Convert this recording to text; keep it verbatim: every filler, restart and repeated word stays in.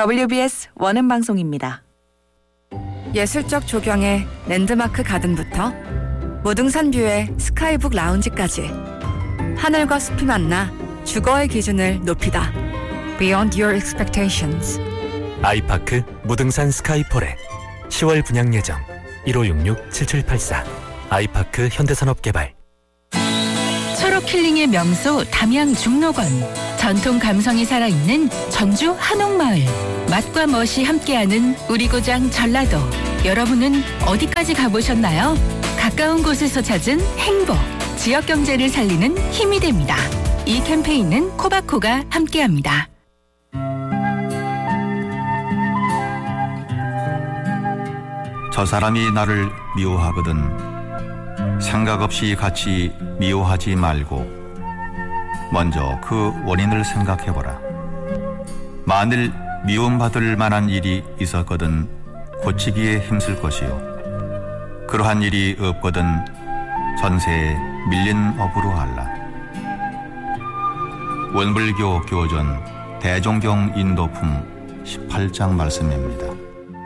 더블유비에스 원음방송입니다. 예술적 조경의 랜드마크 가든부터 무등산 뷰의 스카이북 라운지까지 하늘과 숲이 만나 주거의 기준을 높이다. Beyond your expectations. 아이파크 무등산 스카이포레 시월 분양 예정 일오육육 칠칠팔사 아이파크 현대산업개발. 철옥 힐링의 명소 담양 중록원. 전통 감성이 살아있는 전주 한옥마을. 맛과 멋이 함께하는 우리 고장 전라도. 여러분은 어디까지 가보셨나요? 가까운 곳에서 찾은 행복. 지역 경제를 살리는 힘이 됩니다. 이 캠페인은 코바코가 함께합니다. 저 사람이 나를 미워하거든 생각 없이 같이 미워하지 말고 먼저 그 원인을 생각해보라. 만일 미움받을 만한 일이 있었거든 고치기에 힘쓸 것이요 그러한 일이 없거든 전세에 밀린 업으로 할라. 원불교 교전 대종경 인도품 십팔 장 말씀입니다.